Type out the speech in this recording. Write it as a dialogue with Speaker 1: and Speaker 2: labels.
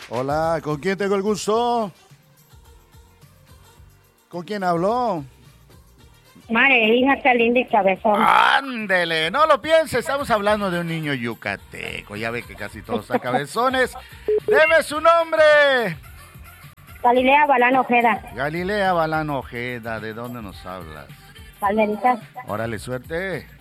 Speaker 1: Hola, ¿con quién tengo el gusto? ¿Con quién habló?
Speaker 2: Madre, hija, está linda y cabezón.
Speaker 1: Ándele, no lo piense, estamos hablando de un niño yucateco. Ya ve que casi todos están cabezones. ¡Deme su nombre!
Speaker 2: Galilea Balán Ojeda.
Speaker 1: Galilea Balán Ojeda, ¿de dónde nos hablas?
Speaker 2: Palmeritas.
Speaker 1: Órale, suerte.